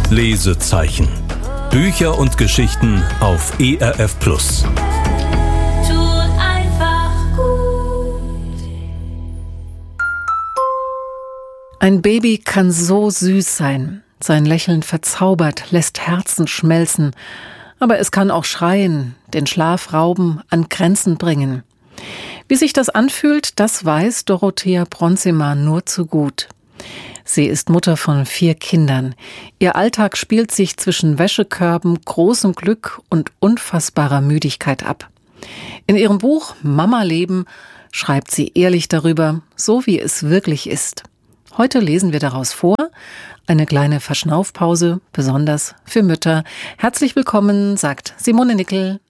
Lesezeichen. Bücher und Geschichten auf ERF+. Tut einfach gut. Ein Baby kann so süß sein. Sein Lächeln verzaubert, lässt Herzen schmelzen. Aber es kann auch schreien, den Schlaf rauben, an Grenzen bringen. Wie sich das anfühlt, das weiß Dorothea Bronzema nur zu gut. Sie ist Mutter von 4 Kindern. Ihr Alltag spielt sich zwischen Wäschekörben, großem Glück und unfassbarer Müdigkeit ab. In ihrem Buch Mama Leben schreibt sie ehrlich darüber, so wie es wirklich ist. Heute lesen wir daraus vor, eine kleine Verschnaufpause, besonders für Mütter. Herzlich willkommen, sagt Simone Nickel.